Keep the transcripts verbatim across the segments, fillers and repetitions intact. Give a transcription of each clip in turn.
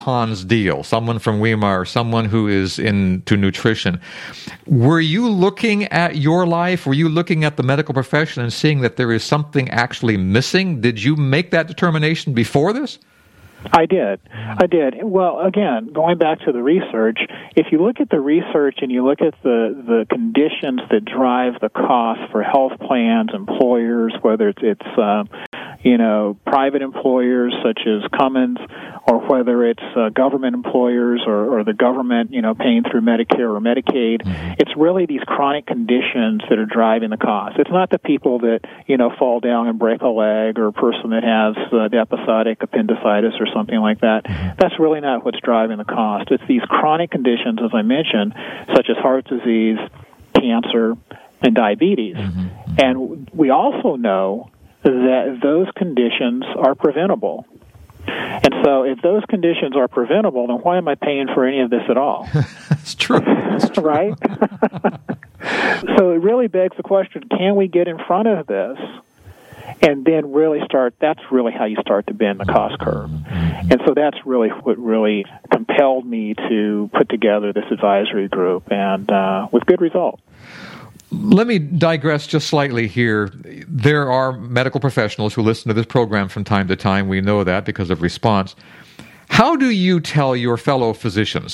Hans deal, someone from Weimar, someone who is into nutrition. Were you looking at your life? Were you looking at the medical profession and seeing that there is something actually missing? Did you make that determination before this? I did. I did. Well, again, going back to the research, if you look at the research and you look at the, the conditions that drive the cost for health plans, employers, whether it's, it's uh, you know, private employers such as Cummins, or whether it's uh, government employers or, or the government, you know, paying through Medicare or Medicaid, mm-hmm. it's really these chronic conditions that are driving the cost. It's not the people that, you know, fall down and break a leg, or a person that has uh, the episodic appendicitis or something like that. Mm-hmm. That's really not what's driving the cost. It's these chronic conditions, as I mentioned, such as heart disease, cancer, and diabetes. Mm-hmm. And we also know that those conditions are preventable. And so if those conditions are preventable, then why am I paying for any of this at all? That's true. That's true. Right? So it really begs the question, can we get in front of this and then really start, that's really how you start to bend the cost curve. And so that's really what really compelled me to put together this advisory group, and uh, with good result. Let me digress just slightly here. There are medical professionals who listen to this program from time to time. We know that because of response. How do you tell your fellow physicians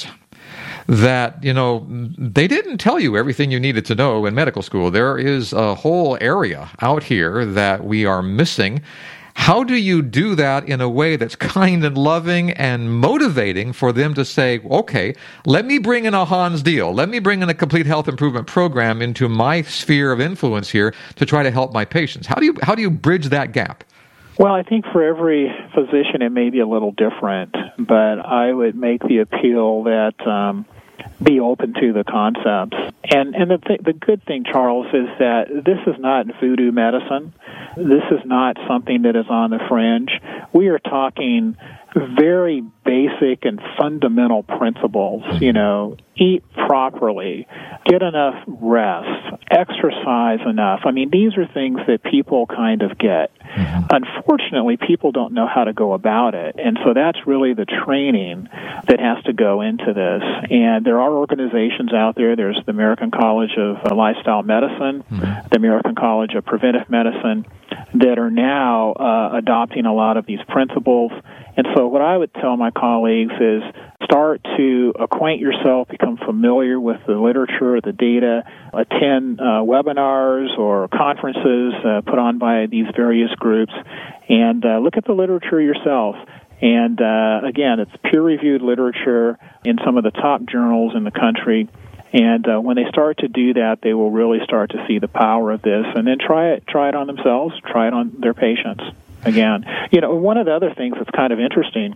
that, you know, they didn't tell you everything you needed to know in medical school? There is a whole area out here that we are missing. How do you do that in a way that's kind and loving and motivating for them to say, okay, let me bring in a Hans deal. Let me bring in a complete health improvement program into my sphere of influence here to try to help my patients? How do you, how do you bridge that gap? Well, I think for every physician it may be a little different, but I would make the appeal that um, be open to the concepts. And and the th- the good thing, Charles, is that this is not voodoo medicine. This is not something that is on the fringe. We are talking very basic and fundamental principles. You know, eat properly, get enough rest, exercise enough. I mean, these are things that people kind of get. Mm-hmm. Unfortunately, people don't know how to go about it, and so that's really the training that has to go into this. And there are organizations out there. There's the American College of uh, Lifestyle Medicine, mm-hmm. the American College of Preventive Medicine, that are now uh, adopting a lot of these principles. And so what I would tell my colleagues is start to acquaint yourself, become familiar with the literature, the data, attend uh, webinars or conferences uh, put on by these various groups, and uh, look at the literature yourself. And uh, again, it's peer-reviewed literature in some of the top journals in the country. And uh, when they start to do that, they will really start to see the power of this, and then try it, try it on themselves, try it on their patients. Again, you know, one of the other things that's kind of interesting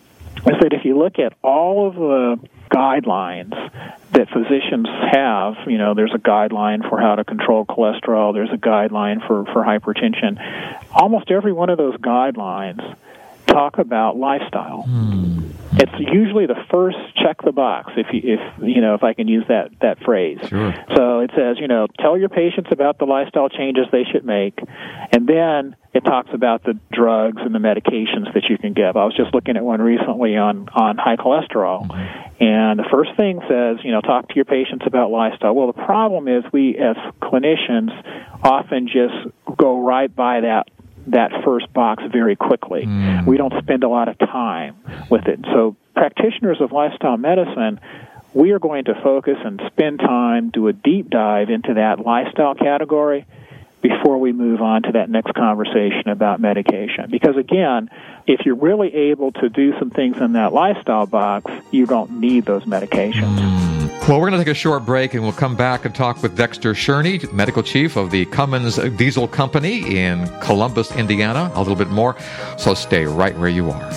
is that if you look at all of the guidelines that physicians have, you know, there's a guideline for how to control cholesterol, there's a guideline for, for hypertension. Almost every one of those guidelines talk about lifestyle. Hmm. It's usually the first check the box, if you, if you know, if I can use that that phrase. Sure. So it says, you know, tell your patients about the lifestyle changes they should make, and then it talks about the drugs and the medications that you can give. I was just looking at one recently on on high cholesterol, mm-hmm. and the first thing says, you know, talk to your patients about lifestyle. Well, the problem is we as clinicians often just go right by that. that first box very quickly. Mm. We don't spend a lot of time with it. So practitioners of lifestyle medicine, we are going to focus and spend time, do a deep dive into that lifestyle category before we move on to that next conversation about medication. Because again, if you're really able to do some things in that lifestyle box, you don't need those medications. Mm. Well, we're going to take a short break, and we'll come back and talk with Dexter Cherney, Medical Chief of the Cummins Diesel Company in Columbus, Indiana, a little bit more. So stay right where you are.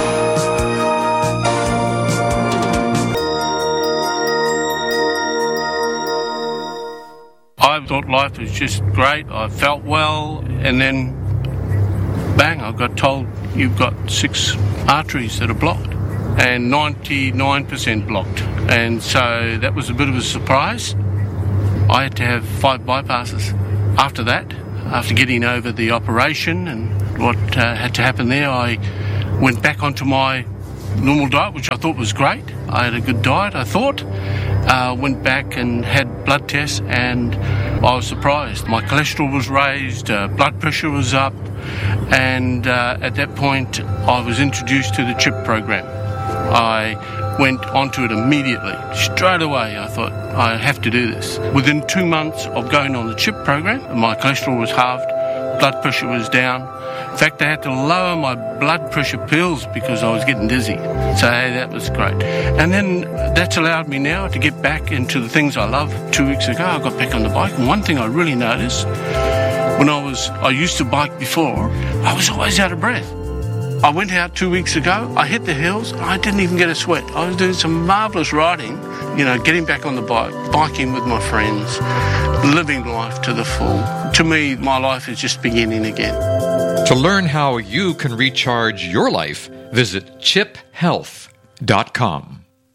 I thought life was just great. I felt well, and then, bang, I got told you've got six arteries that are blocked, and ninety-nine percent blocked. And so that was a bit of a surprise. I had to have five bypasses. After that, after getting over the operation and what uh, had to happen there, I went back onto my normal diet, which I thought was great. I had a good diet, I thought. Uh, went back and had blood tests, and I was surprised. My cholesterol was raised, uh, blood pressure was up, and uh, at that point I was introduced to the CHIP program. I went onto it immediately. Straight away I thought, I have to do this. Within two months of going on the CHIP program, my cholesterol was halved, blood pressure was down. In fact, I had to lower my blood pressure pills because I was getting dizzy. So, hey, that was great. And then that's allowed me now to get back into the things I love. Two weeks ago, I got back on the bike, and one thing I really noticed, when I was, I used to bike before, I was always out of breath. I went out two weeks ago, I hit the hills, I didn't even get a sweat. I was doing some marvellous riding, you know, getting back on the bike, biking with my friends, living life to the full. To me, my life is just beginning again. To learn how you can recharge your life, visit chip health dot com.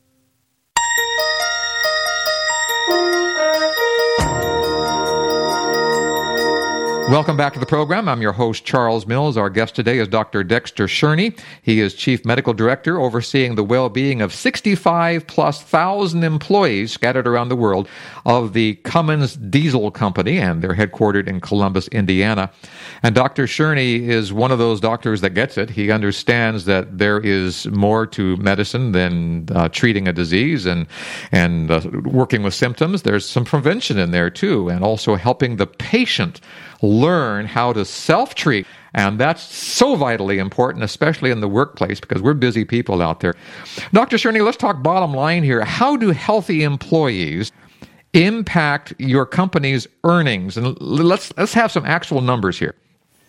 Welcome back to the program. I'm your host, Charles Mills. Our guest today is Doctor Dexter Cherney. He is Chief Medical Director overseeing the well-being of sixty-five plus thousand employees scattered around the world of the Cummins Diesel Company, and they're headquartered in Columbus, Indiana. And Doctor Cherney is one of those doctors that gets it. He understands that there is more to medicine than uh, treating a disease and, and uh, working with symptoms. There's some prevention in there, too, and also helping the patient learn how to self-treat. And that's so vitally important, especially in the workplace, because we're busy people out there. Doctor Cherney, let's talk bottom line here. How do healthy employees impact your company's earnings? And let's let's have some actual numbers here.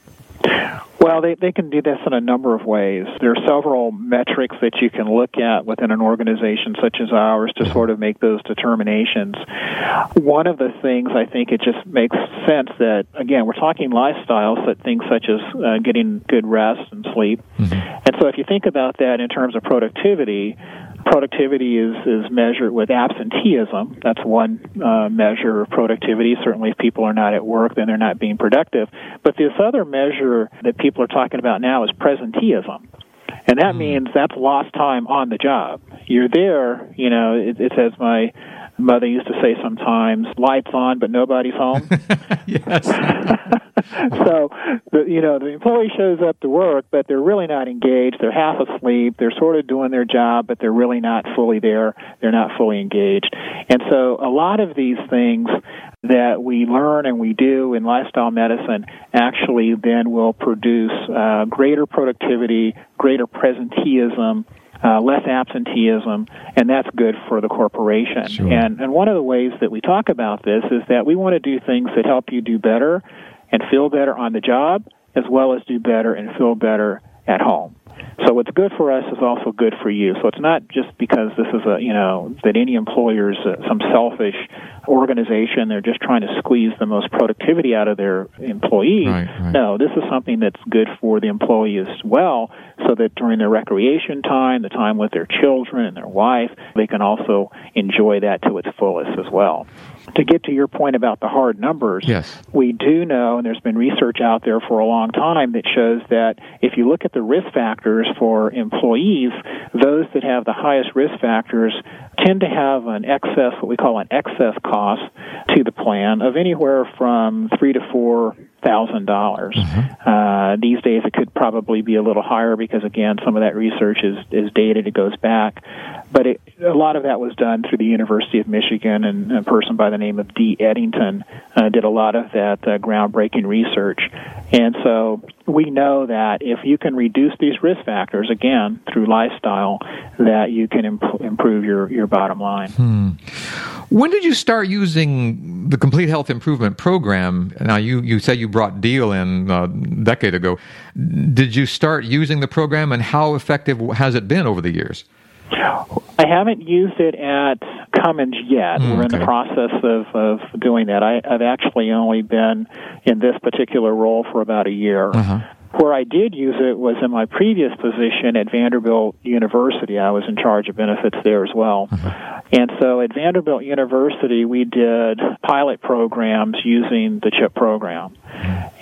Well, they, they can do this in a number of ways. There are several metrics that you can look at within an organization such as ours to sort of make those determinations. One of the things I think it just makes sense that, again, we're talking lifestyles, that things such as uh, getting good rest and sleep. Mm-hmm. And so if you think about that in terms of productivity, productivity is, is measured with absenteeism. That's one uh, measure of productivity. Certainly if people are not at work, then they're not being productive. But this other measure that people are talking about now is presenteeism. And that mm. means that's lost time on the job. You're there, you know, it, it says my mother used to say sometimes, lights on, but nobody's home. Yes. So, the, you know, the employee shows up to work, but they're really not engaged. They're half asleep. They're sort of doing their job, but they're really not fully there. They're not fully engaged. And so a lot of these things that we learn and we do in lifestyle medicine actually then will produce uh, greater productivity, greater presenteeism, Uh, less absenteeism, and that's good for the corporation. Sure. And and one of the ways that we talk about this is that we want to do things that help you do better and feel better on the job, as well as do better and feel better at home. So what's good for us is also good for you. So it's not just because this is a, you know, that any employer is uh, some selfish organization. They're just trying to squeeze the most productivity out of their employees. Right, right. No, this is something that's good for the employee as well, so that during their recreation time, the time with their children and their wife, they can also enjoy that to its fullest as well. To get to your point about the hard numbers, yes. we do know, and there's been research out there for a long time that shows that if you look at the risk factors for employees, those that have the highest risk factors tend to have an excess, what we call an excess cost to the plan of anywhere from three to four thousand dollars. Mm-hmm. Uh, these days, it could probably be a little higher because, again, some of that research is, is dated; it goes back. But it, a lot of that was done through the University of Michigan, and a person by the name of Dee Eddington uh, did a lot of that uh, groundbreaking research. And so we know that if you can reduce these risk factors, again, through lifestyle, that you can imp- improve your, your bottom line. Hmm. When did you start using the Complete Health Improvement Program? Now, you, you said you brought Deal in uh, a decade ago. Did you start using the program, and how effective has it been over the years? I haven't used it at Cummins yet. Mm, We're in okay. the process of, of doing that. I, I've actually only been in this particular role for about a year. Uh-huh. Where I did use it was in my previous position at Vanderbilt University. I was in charge of benefits there as well. Uh-huh. And so at Vanderbilt University, we did pilot programs using the CHIP program.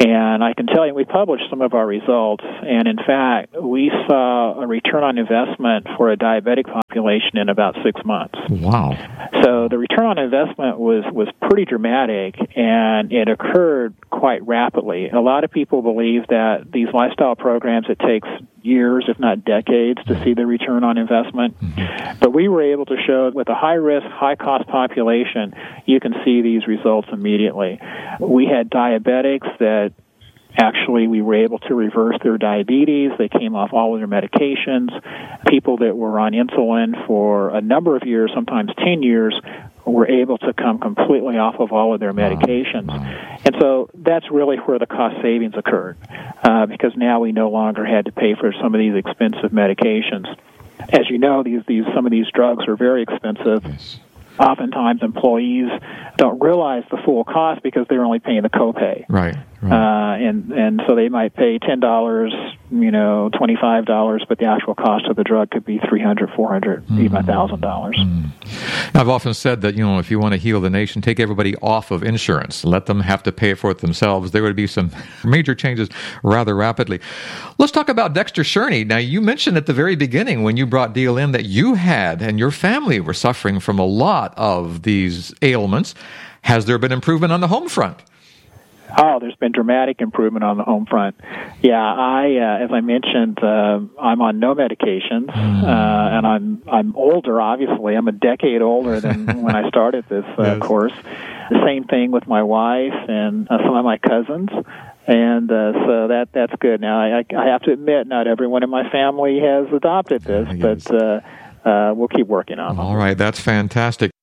And I can tell you, we published some of our results, and in fact, we saw a return on investment for a diabetic population in about six months. Wow. So the return on investment was, was pretty dramatic, and it occurred quite rapidly. A lot of people believe that these lifestyle programs, it takes years, if not decades, to see the return on investment. Mm-hmm. But we were able to show with a high-risk, high-cost population, you can see these results immediately. We had diabetics that actually we were able to reverse their diabetes. They came off all of their medications. People that were on insulin for a number of years, sometimes ten years, were able to come completely off of all of their medications. And so that's really where the cost savings occurred, uh, because now we no longer had to pay for some of these expensive medications. As you know, these, these some of these drugs are very expensive. Yes. Oftentimes employees don't realize the full cost because they're only paying the copay. Right. right. Uh, and, and so they might pay ten dollars, you know, twenty-five dollars, but the actual cost of the drug could be three hundred dollars, four hundred dollars, mm-hmm. even one thousand dollars. Mm-hmm. I've often said that, you know, if you want to heal the nation, take everybody off of insurance. Let them have to pay for it themselves. There would be some major changes rather rapidly. Let's talk about Dexter Sherney. Now, you mentioned at the very beginning when you brought Deal in that you had and your family were suffering from a lot of these ailments. Has there been improvement on the home front? Oh, there's been dramatic improvement on the home front. Yeah, I, uh, as I mentioned, uh, I'm on no medications, mm. uh, and I'm I'm older. Obviously, I'm a decade older than when I started this uh, yes. course. The same thing with my wife and uh, some of my cousins. And uh, so that that's good. Now, I, I have to admit, not everyone in my family has adopted this, uh, yes. but uh, uh, we'll keep working on it. All right, that's fantastic.